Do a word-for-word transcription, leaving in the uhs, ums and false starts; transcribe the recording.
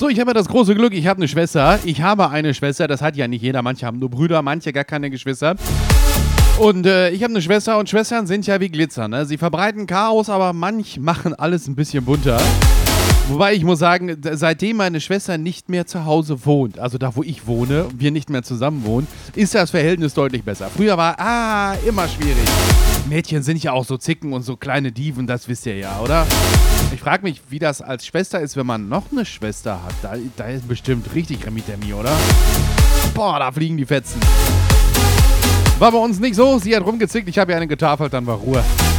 So, ich habe ja das große Glück, ich habe eine Schwester. Ich habe eine Schwester, das hat ja nicht jeder. Manche haben nur Brüder, manche gar keine Geschwister. Und äh, ich habe eine Schwester und Schwestern sind ja wie Glitzer, ne? Sie verbreiten Chaos, aber manch machen alles ein bisschen bunter. Wobei ich muss sagen, seitdem meine Schwester nicht mehr zu Hause wohnt, also da, wo ich wohne, wir nicht mehr zusammen wohnen, ist das Verhältnis deutlich besser. Früher war, ah, immer schwierig. Mädchen sind ja auch so Zicken und so kleine Dieven, das wisst ihr ja, oder? Ich frage mich, wie das als Schwester ist, wenn man noch eine Schwester hat. Da, da ist bestimmt richtig Remi-Demi, oder? Boah, da fliegen die Fetzen. War bei uns nicht so, sie hat rumgezickt, ich habe ihr eine getafelt, dann war Ruhe.